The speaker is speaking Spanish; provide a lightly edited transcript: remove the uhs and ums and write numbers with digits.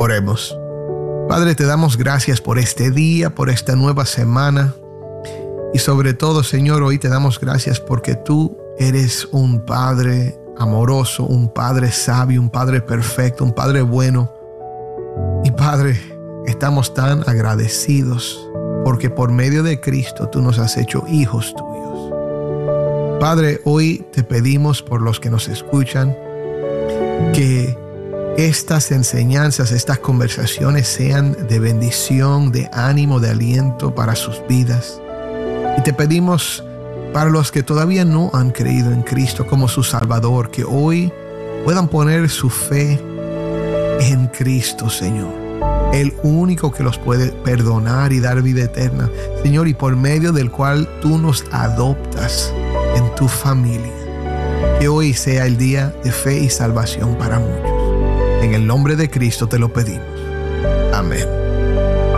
Oremos. Padre, te damos gracias por este día, por esta nueva semana. Y sobre todo, Señor, hoy te damos gracias porque tú eres un Padre amoroso, un Padre sabio, un Padre perfecto, un Padre bueno. Y Padre, estamos tan agradecidos porque por medio de Cristo tú nos has hecho hijos tuyos. Padre, hoy te pedimos por los que nos escuchan que estas enseñanzas, estas conversaciones sean de bendición, de ánimo, de aliento para sus vidas. Y te pedimos para los que todavía no han creído en Cristo como su Salvador, que hoy puedan poner su fe en Cristo, Señor, el único que los puede perdonar y dar vida eterna, Señor, y por medio del cual tú nos adoptas en tu familia. Que hoy sea el día de fe y salvación para muchos. En el nombre de Cristo te lo pedimos. Amén.